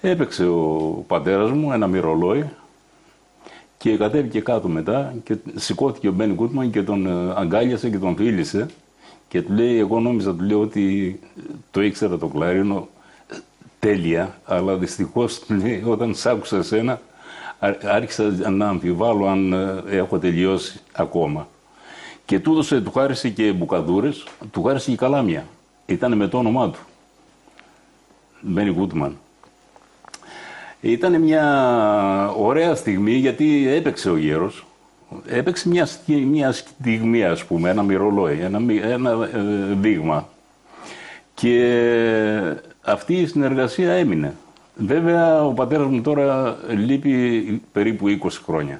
Έπαιξε ο πατέρας μου ένα μυρολόι και κατέβηκε κάτω μετά και σηκώθηκε ο Μπένι Γκούτμαν και τον αγκάλιασε και τον φίλησε και του λέει, εγώ νόμιζα, του λέω, ότι το ήξερα το κλαρίνο τέλεια, αλλά δυστυχώς, του λέει, όταν σ' άκουσα εσένα άρχισα να αμφιβάλλω αν έχω τελειώσει ακόμα. Και του χάρισε και μπουκαδούρες, του χάρισε και καλάμια. Ήταν με το όνομά του. Μπένι Γκούτμαν. Ήταν μια ωραία στιγμή γιατί έπαιξε ο γέρος. Έπαιξε μια στιγμή, ας πούμε, ένα μυρολόι, ένα δείγμα. Και αυτή η συνεργασία έμεινε. Βέβαια, ο πατέρας μου τώρα λείπει περίπου 20 χρόνια.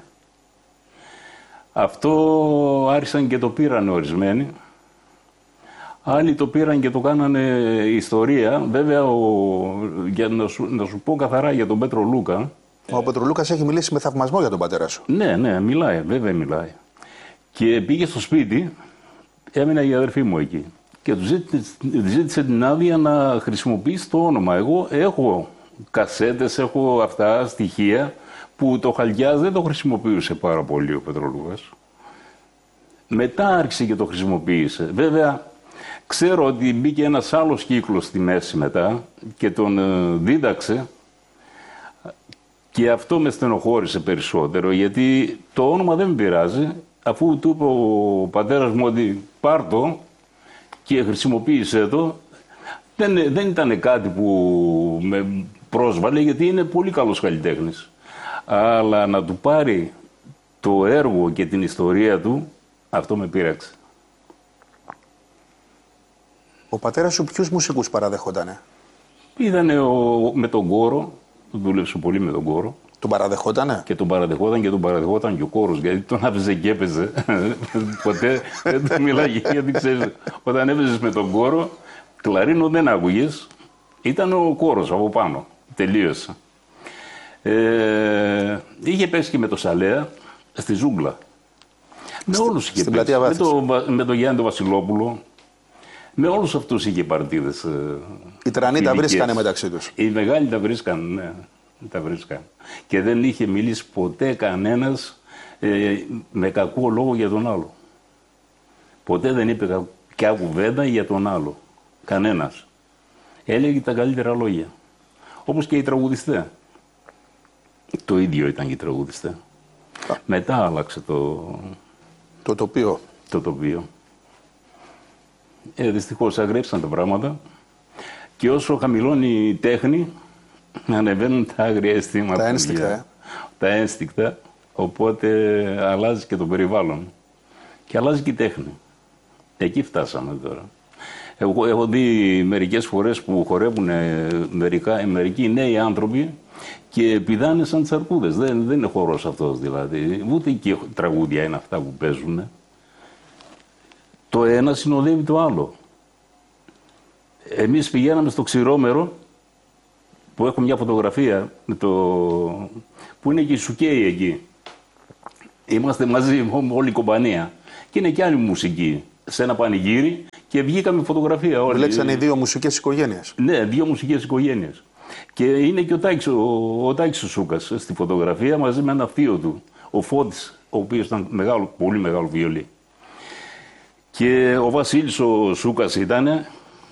Αυτό άρχισαν και το πήραν ορισμένοι. Άλλοι το πήραν και το κάνανε ιστορία. Βέβαια, για να σου πω καθαρά για τον Πέτρο Λούκα. Ο Πετρολούκας έχει μιλήσει με θαυμασμό για τον πατέρα σου. Ναι, μιλάει, βέβαια μιλάει. Και πήγε στο σπίτι, έμεινε η αδερφή μου εκεί. Και του ζήτησε την άδεια να χρησιμοποιήσει το όνομα. Εγώ έχω κασέτες, έχω αυτά στοιχεία που το Χαλκιάς δεν το χρησιμοποιούσε πάρα πολύ ο Πετρολούκας. Μετά άρχισε και το χρησιμοποίησε. Βέβαια, ξέρω ότι μπήκε ένας άλλος κύκλος στη μέση μετά και τον δίδαξε και αυτό με στενοχώρησε περισσότερο, γιατί το όνομα δεν με πειράζει, αφού του είπε ο πατέρας μου ότι πάρ' το και χρησιμοποίησε το, δεν ήταν κάτι που με πρόσβαλε, γιατί είναι πολύ καλός καλλιτέχνης. Αλλά να του πάρει το έργο και την ιστορία του, αυτό με πείραξε. Ο πατέρας σου ποιους μουσικούς παραδεχότανε? Ήτανε με τον κόρο, δούλεψε πολύ με τον κόρο. Τον παραδεχότανε? Και τον παραδεχόταν και ο κόρος, γιατί τον άφησε και έπαιζε. Ποτέ δεν του μιλάγε, γιατί ξέρεις, όταν έπαιζες με τον κόρο, κλαρίνο δεν άκουγες, ήταν ο κόρος από πάνω, τελείωσε. Είχε πέσει και με το Σαλέα, στη Ζούγκλα. Με όλους είχε πέσει, με τον Γιάννη τον Βασιλόπουλο. Με όλους αυτούς είχε παρτίδες. Οι τρανοί τα βρίσκανε μεταξύ τους. Οι μεγάλοι τα βρίσκαν, ναι. Τα βρίσκαν. Και δεν είχε μιλήσει ποτέ κανένας με κακό λόγο για τον άλλο. Ποτέ δεν είπε κακιά κουβέντα για τον άλλο. Κανένας. Έλεγε τα καλύτερα λόγια. Όπως και οι τραγουδιστές. Το ίδιο ήταν και οι τραγουδιστές. Μετά άλλαξε το τοπίο. Το τοπίο. Δυστυχώς αγρέψαν τα πράγματα και όσο χαμηλώνει η τέχνη ανεβαίνουν τα άγρια αισθήματα. Τα ένστικτα. Τα ένστικτα, οπότε αλλάζει και το περιβάλλον και αλλάζει και η τέχνη. Εκεί φτάσαμε τώρα. Εγώ έχω δει μερικές φορές που χορεύουν μερικοί νέοι άνθρωποι και πηδάνε σαν τις αρκούδες. Δεν είναι χορός αυτός δηλαδή. Ούτε και τραγούδια είναι αυτά που παίζουν. Το ένα συνοδεύει το άλλο. Εμείς πηγαίναμε στο Ξηρόμερο, που έχω μια φωτογραφία, που είναι και η Σουκέη εκεί. Είμαστε μαζί, όλη η κομπανία. Και είναι και άλλη μουσική, σε ένα πανηγύρι και βγήκαμε φωτογραφία όλοι. Βλέξανε οι δύο μουσικές οικογένειες. Ναι, δύο μουσικές οικογένειες. Και είναι και ο Τάκης ο Σούκας στη φωτογραφία μαζί με ένα θείο του, ο Φώτης, ο οποίος ήταν πολύ μεγάλο βιολί. Και ο Βασίλης ο Σούκας ήταν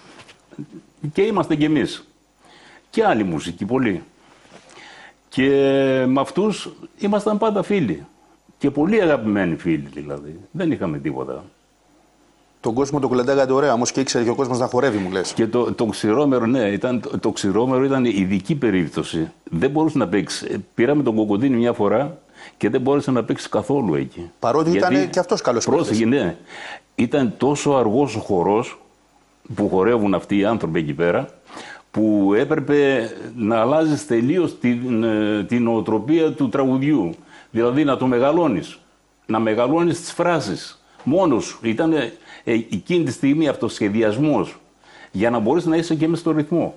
και είμαστε κι εμείς. Και άλλη μουσική, πολύ. Και με αυτούς ήμασταν πάντα φίλοι. Και πολύ αγαπημένοι φίλοι δηλαδή. Δεν είχαμε τίποτα. Τον κόσμο τον κολεντάγατε ωραία, όμως και ήξερε και ο κόσμος να χορεύει, μου λες. Και το Ξηρόμερο, ναι, το Ξηρόμερο ήταν ειδική περίπτωση. Δεν μπορούσε να παίξει. Πήραμε τον Κοκοντίνη μια φορά και δεν μπόρεσε να παίξει καθόλου εκεί. Παρότι ήταν και αυτός καλός παίκτης. Ναι. Ήταν τόσο αργός ο χορός που χορεύουν αυτοί οι άνθρωποι εκεί πέρα, που έπρεπε να αλλάζεις τελείως την νοοτροπία του τραγουδιού. Δηλαδή να το μεγαλώνεις. Να μεγαλώνεις τις φράσεις. Μόνος σου. Ήταν εκείνη τη στιγμή αυτοσχεδιασμός. Για να μπορείς να είσαι και μες στο ρυθμό.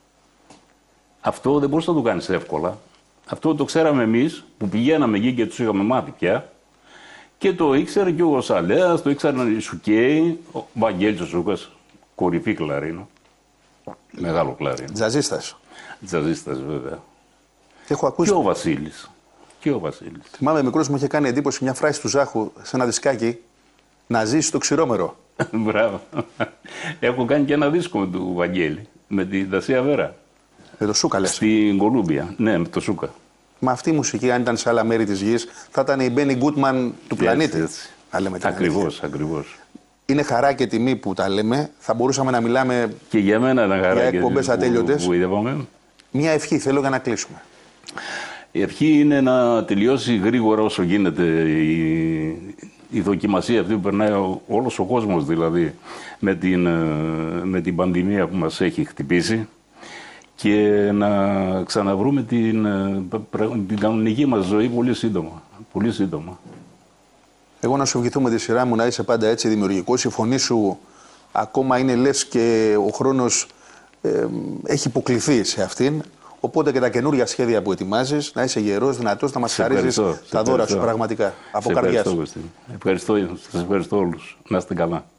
Αυτό δεν μπορείς να το κάνεις εύκολα. Αυτό το ξέραμε εμείς που πηγαίναμε εκεί και τους είχαμε μάθει πια. Και το ήξερε και ο Σαλέας, το ήξεραν οι Σουκέοι, ο Βαγγέλης ο Σούκας, κορυφή κλαρίνο. Μεγάλο κλάρι. Τζαζίστας. Τζαζίστας βέβαια. Έχω ακούσει. Και ο Βασίλης. Και ο Βασίλης. Θυμάμαι μικρός μου είχε κάνει εντύπωση μια φράση του Ζάχου σε ένα δισκάκι. Να ζήσει στο ξηρόμερο. Μπράβο. Έχω κάνει και ένα δίσκο με του Βαγγέλη. Με τη Δασία Βέρα. Με το Σούκα λες. Στην Κολούμπια. Ναι, με το Σούκα. Μα αυτή η μουσική, αν ήταν σε άλλα μέρη της γης, θα ήταν η Μπένι Γκούτμαν του πλανήτη. Έτσι. Ακριβώς, ακριβώς. Είναι χαρά και τιμή που τα λέμε. Θα μπορούσαμε να μιλάμε Και για μένα ήταν χαρά για εκπομπές ατέλειωτες. που είδαμε. Μια ευχή θέλω για να κλείσουμε. Η ευχή είναι να τελειώσει γρήγορα όσο γίνεται η δοκιμασία αυτή που περνάει όλος ο κόσμος, δηλαδή με την πανδημία που μας έχει χτυπήσει, και να ξαναβρούμε την κανονική μας ζωή πολύ σύντομα. Πολύ σύντομα. Εγώ να σου ευχηθώ με τη σειρά μου να είσαι πάντα έτσι δημιουργικός. Η φωνή σου ακόμα είναι λες και ο χρόνος έχει υποκληθεί σε αυτήν. Οπότε και τα καινούργια σχέδια που ετοιμάζεις, να είσαι γερός, δυνατός, να μας χαρίζεις τα δώρα σου πραγματικά. Από καρδιάς. Ευχαριστώ, σας ευχαριστώ όλους. Να είστε καλά.